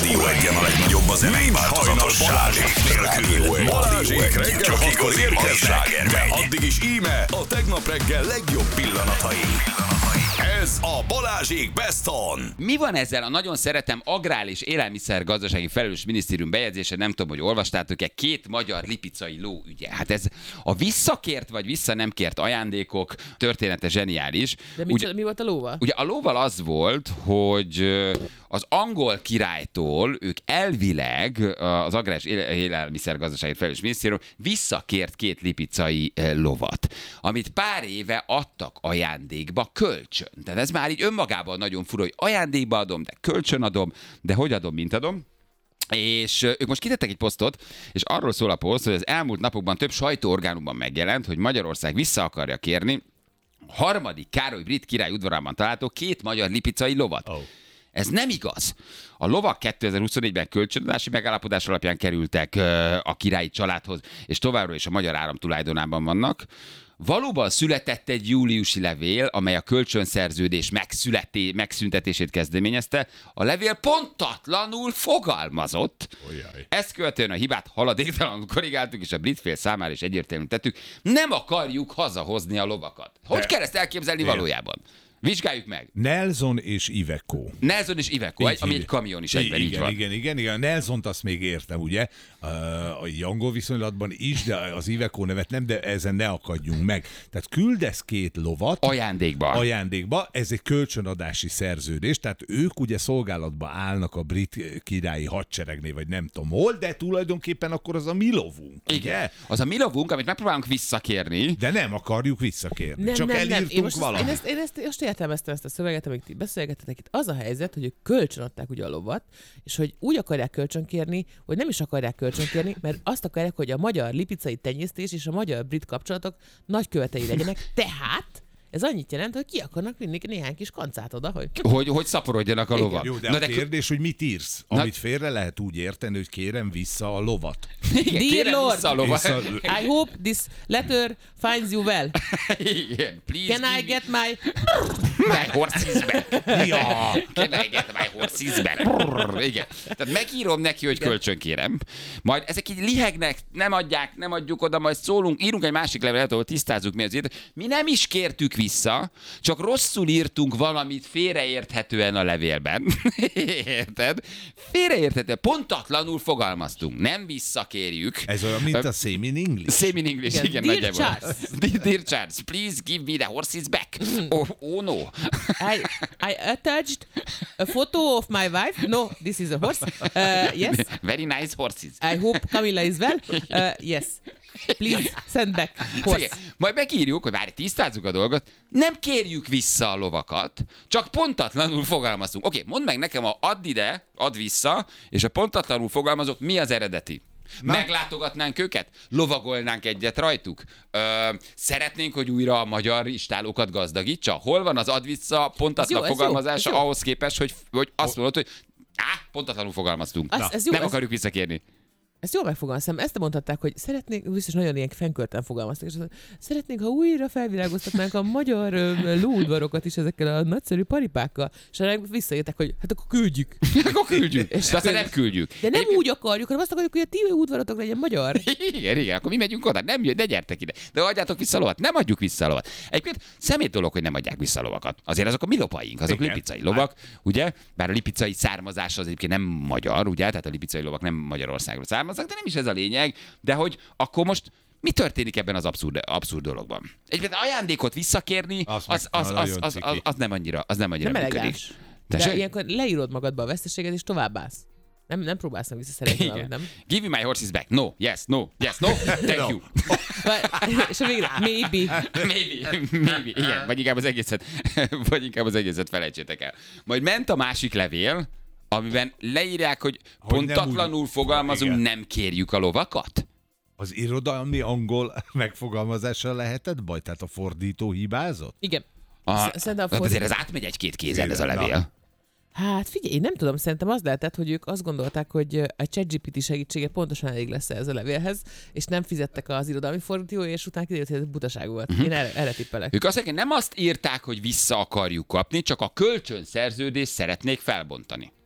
Rádió Egyen a legnagyobb a zenei változatos Balázsék nélkül. Balázsék reggel 6-kor érkeznek, de addig is íme a tegnap reggel legjobb pillanatai. Ez a Balázsék Best On. Mi van ezzel a nagyon szeretem agrár és élelmiszer gazdasági felelős minisztérium bejegyzése, nem tudom, hogy olvastátok-e, 2 magyar lipicai ló ügye. Hát ez a visszakért vagy vissza nem kért ajándékok története zseniális. De mi volt a lóval? Ugye a lóval az volt, hogy az angol királytól ők elvileg az agrár és élelmiszer gazdasági felelős minisztérium visszakért 2 lipicai lovat, amit pár éve adtak ajándékba kölcsön. Tehát ez már így önmagában nagyon fura, hogy ajándékba adom, de kölcsön adom, de hogy adom, mint adom. És ők most kitettek egy posztot, és arról szól a poszt, hogy az elmúlt napokban több sajtóorgánumban megjelent, hogy Magyarország vissza akarja kérni a 3. Károly brit király udvarában található 2 magyar lipicai lovat. Oh. Ez nem igaz. A lovak 2024-ben kölcsönadási megállapodás alapján kerültek a királyi családhoz, és továbbra is a magyar állam tulajdonában vannak. Valóban született egy júliusi levél, amely a kölcsönszerződés megszüntetését kezdeményezte. A levél pontatlanul fogalmazott. Olyaj. Ezt követően a hibát haladéktalanul korrigáltuk, és a brit fél számára is egyértelműen tettük. Nem akarjuk hazahozni a lovakat. Hogy kell ezt elképzelni valójában? Vizsgáljuk meg. Nelson és Iveco. Nelson és Iveco, ami egy kamion is egyben így van. Igen. Nelsont azt még értem, ugye? A angol viszonylatban is, de az Iveco nevet nem, de ezen ne akadjunk meg. Tehát küldesz 2 lovat. Ajándékba. Ez egy kölcsönadási szerződés, tehát ők ugye szolgálatba állnak a brit királyi hadseregnél, vagy nem tudom hol, de tulajdonképpen akkor az a mi lovunk. Igen. Ugye? Az a mi lovunk, amit megpróbálunk visszakérni. De nem akarjuk visszakérni. Csak elírtunk valamit. Én ezt értelmeztem ezt a szöveget, amit ti beszélgettetek itt. Az a helyzet, hogy ők kölcsönadták ugye a lovat, és hogy úgy akarják kölcsönkérni, hogy nem is akarják kölcsönkérni, mert azt akarják, hogy a magyar lipicai tenyésztés és a magyar-brit kapcsolatok nagykövetei legyenek. Tehát ez annyit jelent, hogy ki akarnak vinni néhány kis kancát oda, hogy szaporodjanak a lovak. Jó, de a kérdés, hogy mit írsz? Amit félre lehet úgy érteni, hogy kérem vissza a lovat. Igen, Dear Lord, vissza a lovat. I hope this letter finds you well. Igen, please. Can I get my horses back? Ja. Can I get my horses back? Igen. Tehát megírom neki, hogy kölcsön kérem. Majd ezek így lihegnek, nem adjuk oda, majd szólunk, írunk egy másik levelet, ahol tisztázzuk mi az írt. Mi nem is kértük vissza, csak rosszul írtunk valamit félreérthetően a levélben. Érted? Félreérthetően, pontatlanul fogalmaztunk. Nem visszakérjük. Ez olyan, mint a Same in English. Same in English, igen. Dear Charles. Dear Charles, please give me the horses back. Oh no. I attached a photo of my wife. No, this is a horse. Yes. Very nice horses. I hope Camilla is well. Yes. Please send back horse. Majd megírjuk, hogy várj, tisztázzuk a dolgot, nem kérjük vissza a lovakat, csak pontatlanul fogalmazunk. Oké, mondd meg nekem, add ide, add vissza, és a pontatlanul fogalmazok, mi az eredeti? Meglátogatnánk őket? Lovagolnánk egyet rajtuk? Szeretnénk, hogy újra a magyar istálókat gazdagítsa? Hol van az add vissza pontatlan fogalmazása ahhoz képest, hogy azt mondod, hogy pontatlanul fogalmaztunk. Nem akarjuk visszakérni. Ezt jól megfogalmaztam. Ezt mondhatták, hogy szeretnénk, biztos nagyon ilyen fenkölten fogalmaztak, és szeretnénk, ha újra felvilágoztatnánk a magyar lóudvarokat is ezekkel a nagyszerű paripákkal. És visszaírták, hogy hát akkor küldjük. És aztán nem küldjük. De nem úgy akarjuk, hanem azt akarjuk, hogy a ti udvarotok legyen magyar. Igen, akkor mi megyünk oda. Nem, ne gyertek ide. De adjátok vissza a lovat. Nem adjuk vissza a lovat. Egyébként szemét dolog, hogy nem adják vissza a lovakat. Azért azok a mi lovaink, azok lipicai lovak, ugye? Bár a lipicai származás az egyébként nem magyar, ugye? Tehát a lipicai lovak nem Magyarországról származnak, de nem is ez a lényeg. De hogy akkor most mi történik ebben az abszurd dologban? Egyébként ajándékot visszakérni, az nem annyira elegáns. De ilyenkor leírod magadba a veszteséget, és továbbállsz. Nem próbálsz meg visszaszerezni valamit, nem? Give me my horses back. No, yes, no, thank you. És a végre, maybe. Igen, vagy inkább az egészet felejtsétek el. Majd ment a másik levél, amiben leírják, hogy pontatlanul fogalmazunk, nem kérjük a lovakat. Az irodalmi angol megfogalmazással lehetett baj? Tehát a fordító hibázott? Igen. Azért ez átmegy egy-két kézen ez a levél. Hát figyelj, én nem tudom, szerintem az lehetett, hogy ők azt gondolták, hogy a ChatGPT segítsége pontosan elég lesz ez a levélhez, és nem fizettek az irodalmi fordítói, és utána kiderült, hogy ez butaság volt. Én erre tippelek. Ők azt mondják, nem azt írták, hogy vissza akarjuk kapni, csak a kölcsönszerződést szeretnék felbontani.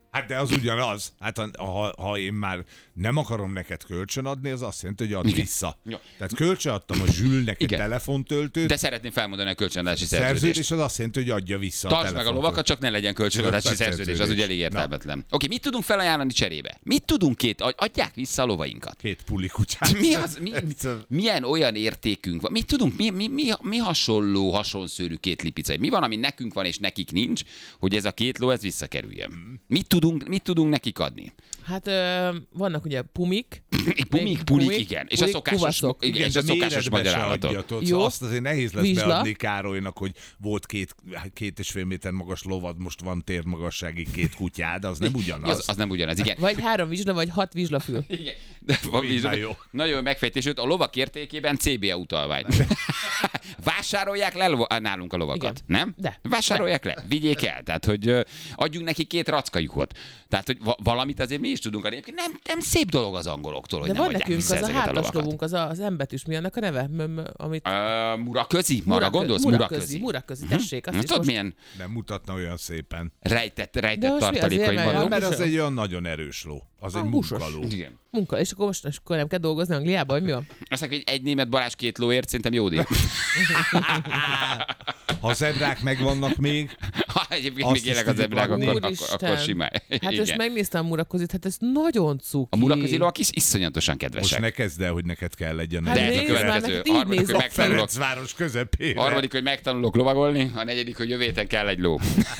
Hát de az ugyanaz. Hát ha én már nem akarom neked kölcsön adni, az azt jelenti, hogy add vissza. Ja. Tehát kölcsön adtam a Zsülnek egy telefontöltőt. De szeretném felmondani a kölcsönadási szerződést. Szerződés az azt jelenti, hogy adja vissza a Tartsd meg a lovakat, csak ne legyen kölcsönadási szerződés, az ugye elég értelmetlen. Oké, mit tudunk felajánlani cserébe? Mit tudunk adják vissza a lovainkat. 2 puli kutyát. Milyen olyan értékünk van? Mit tudunk, mi hasonszőrű 2 lipicai? Mi van, ami nekünk van és nekik nincs, hogy ez a 2 ló ez visszakerüljön? Mit tudunk nekik adni? Hát vannak ugye pulik, igen. És a szokásos magyar állatok. Jó. Azt azért nehéz lesz Vizsla. beadni Károlynak, hogy volt 2,5 méter magas lovad, most van térmagassági 2 kutyád, az nem ugyanaz. Az nem ugyanaz, igen. Vagy 3 vizsla, vagy 6 vizslafül. Igen. De van jó. nagyon jó megfejtés, sőt, a lovak értékében CBA utalvány. Vásárolják le nálunk a lovakat, igen. nem? De. Vásárolják le, vigyék el. Tehát, hogy adjunk neki 2 rackajukat. Tehát, hogy valamit azért mi is tudunk adni. Nem szép dolog az angoloktól, hogy De nem van adják nekünk vissza az a ezeket a hátas lovakat. lovunk, az M-betűs, mi annak a neve? Amit... Muraközi? Arra gondolsz? Muraközi, tessék. Azt is Tudod, most... milyen Nem mutatna olyan szépen. rejtett De most mi tartalékai azért, mert vannak. Mert húsos. az egy olyan nagyon erős ló. Az egy húsos. munkaló. Igen. Munka, és akkor nem kell dolgozni Angliában, vagy mi van? Azt mondják, hogy egy német Balázs 2 lóért szerintem jó díj. Ha zebrák megvannak még, Ha egyébként Azt még élek is az ebrák, tudjuk akkor Úristen. simán. Hát Igen. most megnéztem a Murakozit, hát ez nagyon cuki. A muraközi lovak iszonyatosan most kedvesek. ne kezd el, hogy neked kell legyen. Hát De ez a nézd már, következő. neked így Harmadik, hogy nézek megtanulok. Ferencváros közepére. Harmadik, hogy megtanulok lovagolni, a negyedik, hogy jövő héten kell egy ló.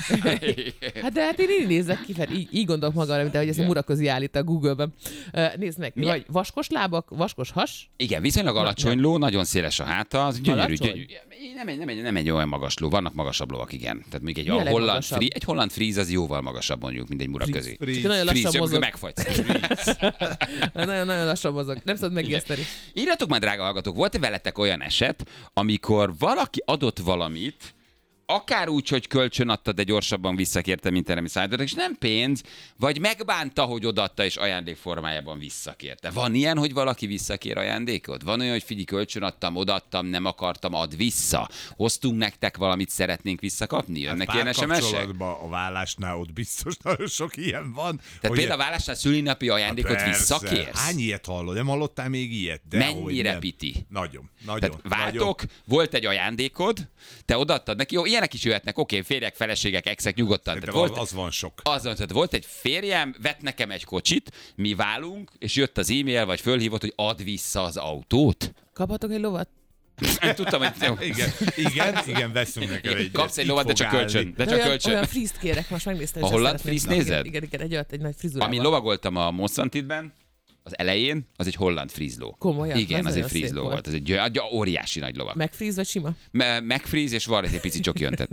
Hát de hát én így nézek ki, mert így gondolok magamra, mint ahogy ezt a Muraközi állít a Google-ben. Nézd meg, Milyen? vagy vaskos lábak, vaskos has, Igen, viszonylag alacsony ló, nagyon széles a háta, az gyönyörű. Alacsony? Nem egy olyan magas ló, vannak magasabb lovak, igen. Tehát még Mi a legmagasabb? egy holland fríz az jóval magasabb mondjuk, mint egy muraközi. Csak nagyon Fríz, lassan amikor mozog. megfagysz. Nagyon lassan mozog. Nem szabad megijeszteni. Írjatok már, drága hallgatók, volt-e veletek olyan eset, amikor valaki adott valamit, akár úgy, hogy kölcsön adta, de gyorsabban visszakérte, mint erre mi szállítottak, és nem pénz, vagy megbánta, hogy odaadta, és ajándék formájában visszakérte. Van ilyen, hogy valaki visszakér ajándékot? Van olyan, hogy figyelj, kölcsön adtam, odaadtam, nem akartam, add vissza. Hoztunk nektek valamit, szeretnénk visszakapni? Jönnek ilyen SMS-ek? Párkapcsolatban a vállásnál ott biztos nagyon sok ilyen van. Tehát például a vállásnál szülinapi ajándékot Persze. visszakérsz? Hány ilyet hallod? Nem hallottál még ilyet? De Mennyire nem. piti? Nagyon. Tehát váltok, volt egy ajándékod, te odaadtad neki, jó, ilyenek is jöhetnek, oké, férjek, feleségek, exek, nyugodtan. De Volt, az van sok. tehát volt egy férjem, vett nekem egy kocsit, mi válunk, és jött az e-mail, vagy fölhívott, hogy add vissza az autót. Kaphatok egy lovat? Nem tudtam, hogy jó. Igen, veszünk neked egy. Kapsz egy lovat, de csak kölcsön. De csak olyan, kölcsön. olyan frízt kérek, most megnéztem. A és holland azt szeretném. frízt nézed? Igen, egy olyat, egy nagy frizurával. Amin lovagoltam a Mosszantitben, az elején, az egy holland frízló. Komolyan? Igen, Az az egy nagyon szép frízló volt. volt. Ez egy óriási nagy lovag. Megfríz vagy sima? Megfríz, és van egy pici csoki öntet.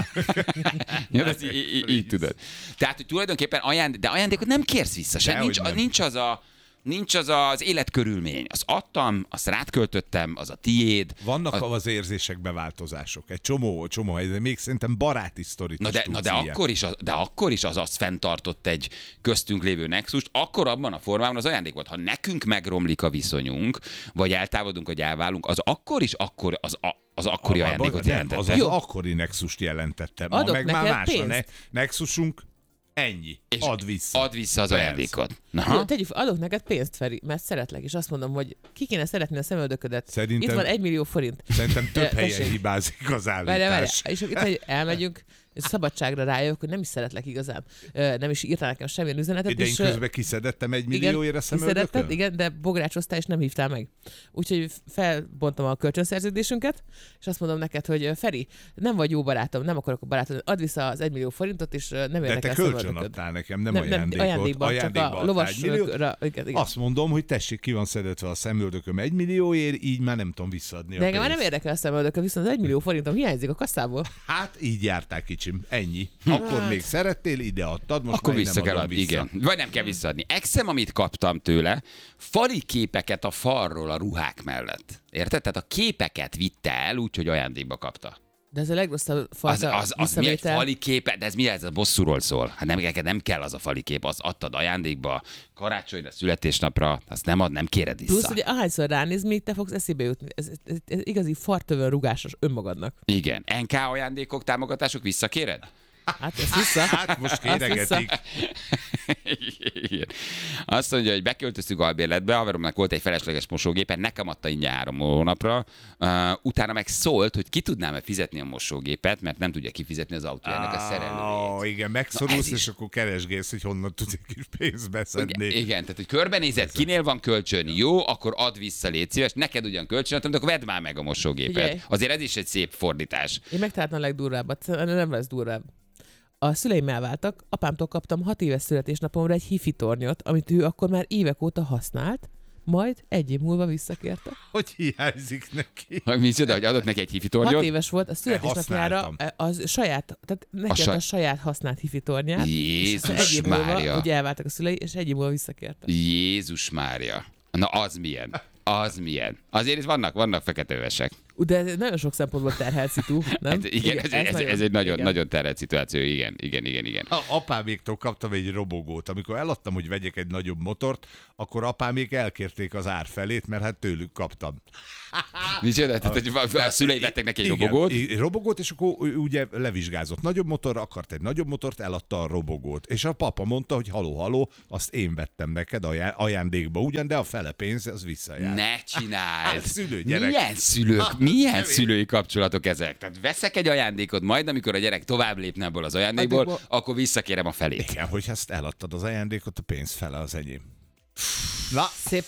Ja, ezt így tudod. Tehát, hogy tulajdonképpen ajándékot nem kérsz vissza sem. Nincs az az életkörülmény. Azt adtam, azt rád költöttem, az a tiéd. Vannak az érzések beváltozások. Egy csomó helyzet. Még szerintem baráti sztorit is De tudsz akkor is az azt fenntartott egy köztünk lévő nexust, akkor abban a formában az ajándék volt. Ha nekünk megromlik a viszonyunk, vagy eltávolodunk, vagy elválunk, az akkor is az akkori ajándékot jelentette. Az akkori nexust jelentette. Ma Adok meg már neked más a pénzt. nexusunk. Ennyi. És Add vissza. Add vissza az Persze. ajándékot. Jó, adok neked pénzt, Feri, mert szeretlek, és azt mondom, hogy ki kéne szeretni a szemöldöködet. Szerintem- Itt van 1 millió forint. Szerintem több helyen Tessék. hibázik az Várj, állítás. és itt, hogy elmegyünk, és szabadságra rájövök, hogy nem is szeretlek igazán. Nem is írtál nekem semmilyen üzenetet. De én és, közben kiszedettem 1 millióért a kiszedetted, szemöldökön? igen, de bográcsoztál, és nem hívtál meg. Úgyhogy felbontom a kölcsönszerződésünket, és azt mondom neked, hogy Feri, nem vagy jó barátom, nem akarok a barátom, add vissza az 1 millió forintot, és nem De te érdekel kölcsön szemöldököd. adtál nekem, nem ajándékot. Ajándékban, csak a adtál lovas 1 milliót. igen. Azt mondom, hogy tessék, ki van szedetve a szemöldököm 1 millióért, így már nem tudom visszaadni De a engem már nem pénzt. érdekel a szemöldököd, viszont az 1 millió forintom hiányzik a kasszából. Hát így jártál, kicsim. Ennyi. Akkor még szerettél, ide adtad, most Akkor már vissza nem kell adom adni, vissza. igen. Vagy nem kell visszaadni. Exem, amit kaptam tőle, fali képeket a falról a ruhák mellett. Érted? Tehát a képeket vitte el, úgyhogy ajándékba kapta. De ez a legrosszabb fajta Az mi egy visszavétel. fali képe? De ez mi ez? A bosszúról szól. Hát nem kell az a fali kép, azt adtad ajándékba, karácsonyra, születésnapra, azt nem kéred vissza. Plusz, ugye ahányszor ránéz, még te fogsz eszébe jutni. Ez igazi fartövön rugásos önmagadnak. Igen. NK ajándékok, támogatások visszakéred? Hát ez vissza. Hát most Azt vissza. kéregetik. Igen. Azt mondja, hogy beköltöztük albérletbe, haveromnak volt egy felesleges mosógépe, nekem adta ingyen 3 hónapra, utána meg szólt, hogy ki tudnám-e fizetni a mosógépet, mert nem tudja kifizetni az autójának a szerelőjét. Igen, megszorulsz, és akkor keresgélsz, hogy honnan tudsz egy kis pénzt beszedni. Igen, tehát hogy körbenézed, kinél van kölcsön, jó, akkor add vissza, légy szíves, neked ugyan kölcsön adtam, de akkor vedd már meg a mosógépet. Figyelj. Azért ez is egy szép fordítás. Én megtaláltam a legdurvábbat, nem lesz durvább. A szüleim elváltak, apámtól kaptam 6 éves születésnapomra egy hifi tornyot, amit ő akkor már évek óta használt, majd 1 év múlva visszakérte. Hogy hiányzik neki? Micsoda, hogy adott neki egy hifi tornyot? 6 éves volt, a születésnapjára az saját, tehát neki a saját használt hifi tornyát. Jézus 1 év múlva, Mária. ugye elváltak a szülei, és 1 év múlva visszakérte. Jézus Mária. Na az milyen? Az milyen? Azért itt vannak feketővesek. De ez nagyon sok szempontból terhelt szitu, nem? Hát igen, ez egy nagyon terhelt szituáció, igen. Apáméktól kaptam egy robogót. Amikor eladtam, hogy vegyek egy nagyobb motort, akkor apámék elkérték az ár felét, mert hát tőlük kaptam. Micsoda? Tehát, hogy a szülei vettek neki egy robogót? Igen, robogót, és akkor ugye levizsgázott. Nagyobb motor, akart egy nagyobb motort, eladta a robogót. És a papa mondta, hogy haló, azt én vettem neked ajándékba ugyan, de a fele pénz, az visszajár. Ne csináld! Hát, szülő-gyerek. Milyen szülői kapcsolatok ezek? Tehát veszek egy ajándékot, majd amikor a gyerek tovább lépne ebből az ajándékból, akkor visszakérem a felét. Igen, hogy ezt eladtad az ajándékot, a pénz fele az enyém. Na, Szép.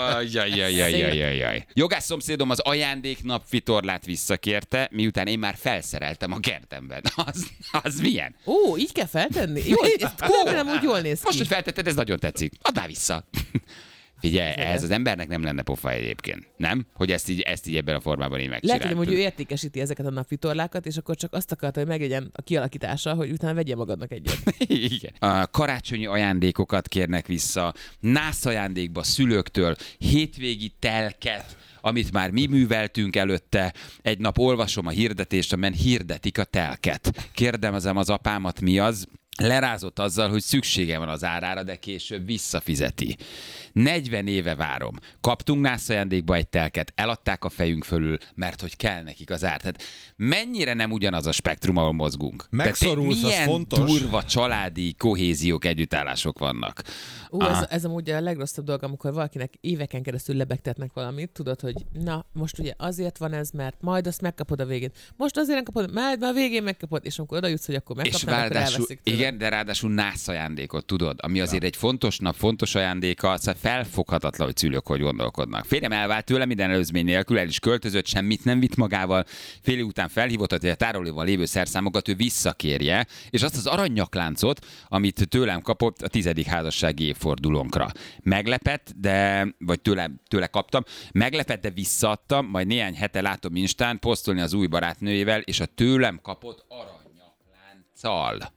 Jaj. Jogász szomszédom az ajándéknap vitorlát visszakérte, miután én már felszereltem a kertemben. Az milyen? Ó, így kell feltenni? Jó, nem úgy jól néz ki. Most, hogy feltetted, ez nagyon tetszik. Add már vissza. Figyelj, ez az embernek nem lenne pofa egyébként, nem? Hogy ezt így ebben a formában így megcsináltad. Lehet, hogy ő értékesíti ezeket a napvitorlákat, és akkor csak azt akarta, hogy meglegyen a kialakítása, hogy utána vegye magadnak egyet. Igen. A karácsonyi ajándékokat kérnek vissza, nász ajándékba szülőktől, hétvégi telket, amit már mi műveltünk előtte. Egy nap olvasom a hirdetést, amelyen hirdetik a telket. Kérdezem az apámat, mi az? Lerázott azzal, hogy szüksége van az árára, de később visszafizeti. 40 éve várom. Kaptunk nász ajándékba egy telket, eladták a fejünk fölül, mert hogy kell nekik az ár. Tehát mennyire nem ugyanaz a spektrum, ahol mozgunk. Megszorulsz, az fontos. Milyen durva családi kohéziók, együttállások vannak. Ez amúgy a legrosszabb dolog, amikor valakinek éveken keresztül lebegtetnek valamit, tudod, hogy na, most ugye azért van ez, mert majd azt megkapod a végén. Most azért nem kapod, majd a végén megkapod, és amikor oda jutsz, hogy akkor megkapnál, akkor elveszik tőle. Igen, de ráadásul nász ajándékot, tudod, ami azért egy fontos nap, fontos ajándéka, szóval felfoghatatlan, hogy szülők hogy gondolkodnak. Férjem elvált tőle minden előzmény nélkül, el is költözött, semmit nem vitt magával, fél év után felhívott, hogy a tárolóban lévő szerszámokat ő visszakérje, és azt az aranynyakláncot, amit tőlem kapott a 10. házassági évfordulónkra. Meglepett, vagy tőle kaptam, meglepett, de visszaadtam, majd néhány hete látom Instán posztolni az új barátnőjével, és a tőlem kapott aranynyaklánccal.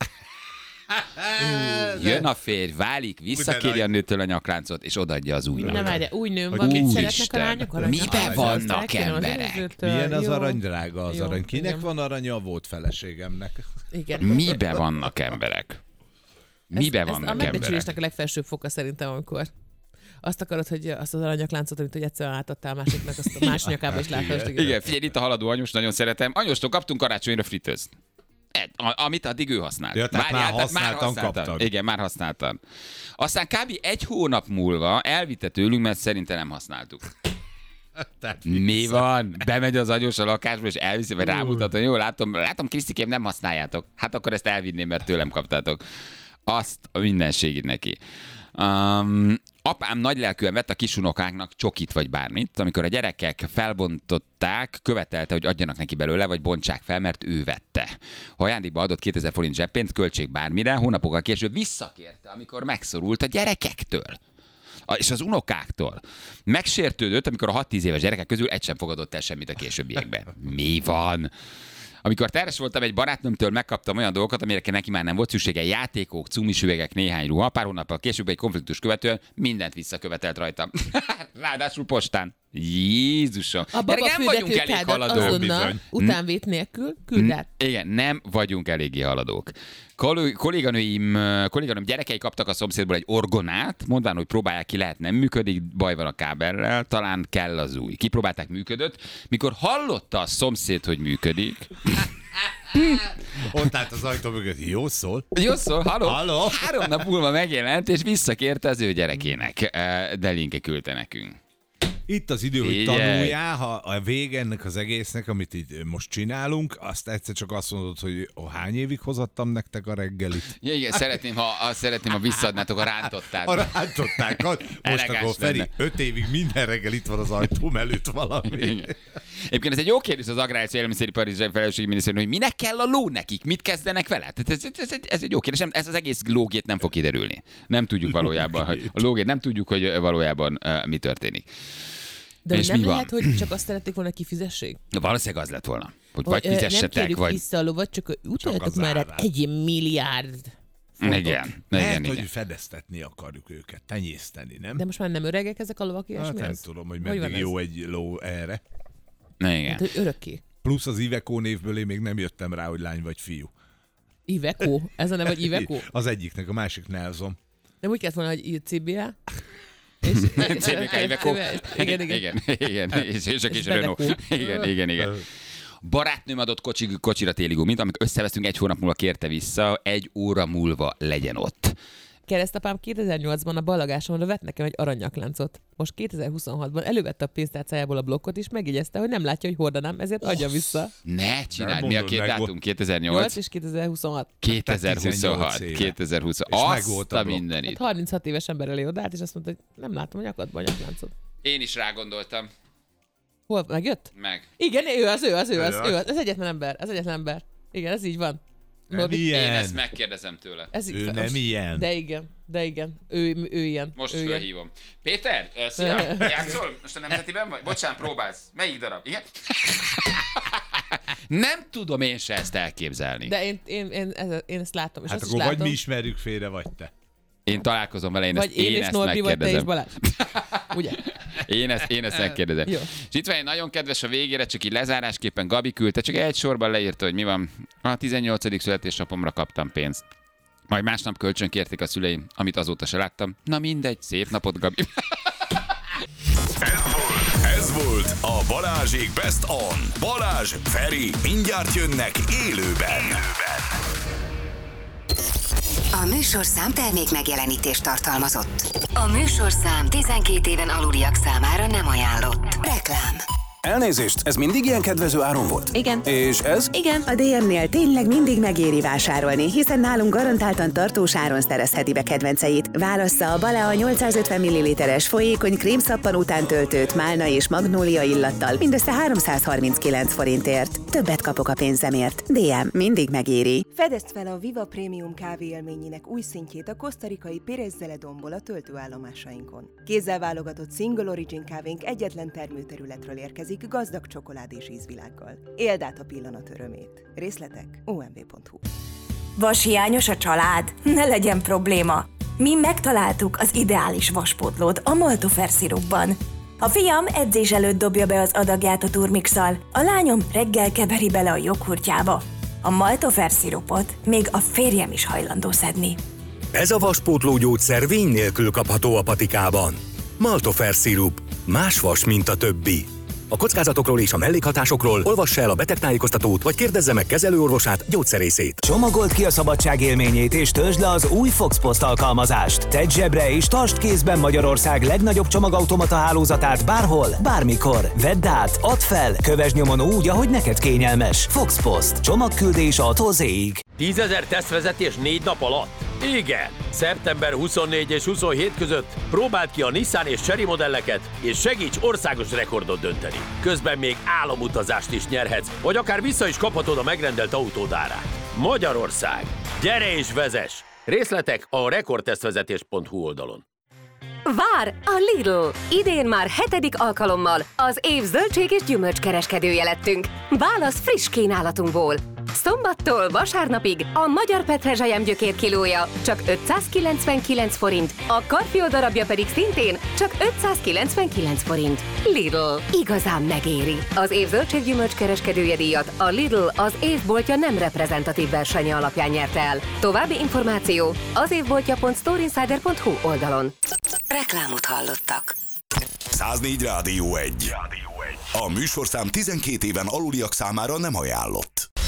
Jön a férj, válik, visszakéri a nőtől a nyakláncot, és odaadja az újnak. Nem várja, új nőm van, mit szeretnek a lányok? Mibe vannak emberek? Milyen az arany, drága az arany? Kinek van aranya? A volt feleségemnek. Igen. Mibe vannak emberek? Mibe Ez vannak a emberek? megbecsülésnek a legfelsőbb foka szerintem, amikor azt akarod, hogy azt az aranyakláncot, amit hogy egyszerűen átadtál másiknak, azt a más nyakába is látod. Igen, figyelj, itt a haladó anyós, nagyon szeretem. Anyóstól kaptunk karácsonyra fritőzt. Amit addig ő használt. Ja, tehát már használtan kaptad. Igen, már használtam. Aztán kb. 1 hónap múlva elvitte tőlünk, mert szerintem nem használtuk. Mi van? Bemegy az anyós a lakásba, és elviszi, vagy rámutatom, jó, látom, Krisztikém, nem használjátok. Hát akkor ezt elvinném, mert tőlem kaptátok. Azt a mindenségét neki. Apám nagylelkűen vett a kisunokáknak csokit vagy bármit, amikor a gyerekek felbontották, követelte, hogy adjanak neki belőle, vagy bontsák fel, mert ő vette. Ha ajándékba adott 2000 forint zseppénzt, költség bármire, hónapokkal később visszakérte, amikor megszorult a gyerekektől. És az unokáktól. Megsértődött, amikor a 6-10 éves gyerekek közül egy sem fogadott el semmit a későbbiekben. Mi van? Amikor terhes voltam, egy barátnőmtől megkaptam olyan dolgokat, amire neki már nem volt szüksége, játékok, cumis üvegek, néhány ruha. Pár hónappal később egy konfliktus követően mindent visszakövetelt rajtam. Ráadásul postán. Jézusom. A baba nem vagyunk elég haladók. Azonnal, utánvét nélkül küld át. Igen, nem vagyunk eléggé haladók. Kolléganőm gyerekei kaptak a szomszédból egy orgonát, mondván, hogy próbálják ki, lehet nem működik, baj van a kábellel, talán kell az új. Kipróbálták, működött. Mikor hallotta a szomszéd, hogy működik, Ott állt az ajtó mögött, jó szól. Jó szól, Halló? 3 nap múlva megjelent, és visszakérte az ő gyerekének. De Linke küldte nekünk. Itt az idő, hogy Figyelj. tanuljál, ha a vége ennek az egésznek, amit itt most csinálunk, azt egyszer csak azt mondod, hogy hány évig hozattam nektek a reggelit? Ja, igen, szeretném, ha visszaadnátok a rántottát. A rántottákat. Most Elegáns akkor Feri, lenne. 5 évig minden reggel itt van az ajtóm előtt valami. Igen. Egyébként ez egy jó kérdés az Agrár és Élelmiszeripari Felelősségi Minisztérium, hogy minek kell a ló nekik, mit kezdenek vele? Tehát ez egy jó kérdés, ez az egész lógét nem fog kiderülni. Nem tudjuk valójában, hogy a lógét nem tudjuk, hogy valójában mi történik. De És nem mi van? lehet, hogy csak azt szerették volna, kifizessék? Valószínűleg az lett volna, hogy vagy nem fizessetek, kérjük vagy... vissza a lovat, csak utaljatok az már árát. 1 milliárd fontot. Igen, Lehet, igen. hogy fedeztetni akarjuk őket, tenyészteni, nem? De most már nem öregek ezek a lovak, Hát ilyesmi nem ez? tudom, hogy van meddig ez? jó egy ló erre. Igen. Hát, hogy örökké. Plusz az Iveco névből én még nem jöttem rá, hogy lány vagy fiú. Iveco? Ez a neve, hogy Iveco? Az egyiknek, a másik Nelson. Nem úgy kellett volna, hogy CBA? CBK Iveco. Igen. Igen. És a kis Renault. Bedeco. Igen. Barátnőm adott kocsira téli gumit, amikor összeveszünk, 1 hónap múlva kérte vissza, 1 óra múlva legyen ott. Keresztapám 2008-ban a ballagásomra vett nekem egy aranynyakláncot. Most 2026-ban elővette a pénztárcájából a blokkot, és megjegyezte, hogy nem látja, hogy hordanám, ezért adja vissza. Ne csináld, Nem mi a mondod 2 meg, dátum? 8 2008? és 2026. 2026. éve. 2020. És megvolt Azt a a blokk. mindenit. Hát 36 éves ember elé odállt, és azt mondta, hogy nem látom a nyakadban a nyakláncot. Én is rágondoltam. Hol megjött? Meg. Igen, ő az egyetlen ember. Igen, ez így van. Nem Norbi, Én ilyen. ezt megkérdezem tőle. ez így Ő most- nem ilyen. De igen. Ő ilyen. Most ő ilyen. fölhívom. Péter, szia! Játszol? Most a Nemzetiben vagy? Bocsánat, próbálsz. Melyik darab? Igen? Nem tudom én se ezt elképzelni. De én ezt látom, és Hát azt is akkor vagy látom. mi ismerjük félre, vagy te. Én találkozom vele, Vagy én és ezt Norbi, vagy te és megkérdezem. Balázs. Ugye? Én ezt megkérdezem. Jó. És itt van egy nagyon kedves a végére, csak így lezárásképpen Gabi küldte, csak egy sorban leírta, hogy mi van. A 18. születésnapomra kaptam pénzt. Majd másnap kölcsön kérték a szüleim, amit azóta se láttam. Na mindegy, szép napot, Gabi. Ez volt a Balázsék Best On. Balázs, Feri, mindjárt jönnek élőben. A műsorszám termék megjelenítést tartalmazott. A műsorszám 12 éven aluliak számára nem ajánlott. Reklám. Elnézést, ez mindig ilyen kedvező áron volt? Igen. És ez? Igen. A DM-nél tényleg mindig megéri vásárolni, hiszen nálunk garantáltan tartós áron szerezheti be kedvenceit. Válassza a Balea 850 ml-es folyékony krémszappan után töltőt málna és magnólia illattal mindössze 339 forintért. Többet kapok a pénzemért. DM mindig megéri. Fedezd fel a Viva Premium kávé élményének új szintjét a kosztarikai Pérez Zeledonból a töltőállomásainkon. Kézzel válogatott Single Origin kávénk egyetlen termőterületről érkezik gazdag csokolád és ízvilággal. Éld át a pillanat örömét. Részletek omv.hu. Vashiányos a család? Ne legyen probléma! Mi megtaláltuk az ideális vaspótlót a Maltofer szirupban. A fiam edzés előtt dobja be az adagját a turmixal, a lányom reggel keveri bele a joghurtjába. A Maltofer szirupot még a férjem is hajlandó szedni. Ez a vaspótló gyógyszer vény nélkül kapható a patikában. Maltofer szirup. Más vas, mint a többi. A kockázatokról és a mellékhatásokról olvassa el a betegtájékoztatót, vagy kérdezze meg kezelőorvosát, gyógyszerészét. Csomagold ki a szabadság élményét és töltsd le az új Fox Post alkalmazást. Tedd zsebre és tartsd kézben Magyarország legnagyobb csomagautomata hálózatát bárhol, bármikor. Vedd át, add fel, kövesd nyomon úgy, ahogy neked kényelmes. Fox Post. Csomagküldés A-tól Z-ig. 10 000 tesztvezetés 4 nap alatt? Igen! Szeptember 24 és 27 között próbáld ki a Nissan és Chery modelleket, és segíts országos rekordot dönteni. Közben még álomutazást is nyerhetsz, vagy akár vissza is kaphatod a megrendelt autód árát. Magyarország! Gyere és vezess! Részletek a rekordtesztvezetés.hu oldalon. Vár a Lidl! Idén már 7. alkalommal az év zöldség és gyümölcskereskedője lettünk. Válasz friss kínálatunkból! Szombattól vasárnapig a magyar petrezselyem gyökér kilója csak 599 forint, a karfiol darabja pedig szintén csak 599 forint. Lidl. Igazán megéri. Az év zöldséggyümölcs kereskedője díjat a Lidl az évboltja nem reprezentatív versenye alapján nyerte el. További információ az évboltja.storeinsider.hu oldalon. Reklámot hallottak. 104 Rádió 1. A műsorszám 12 éven aluliak számára nem ajánlott.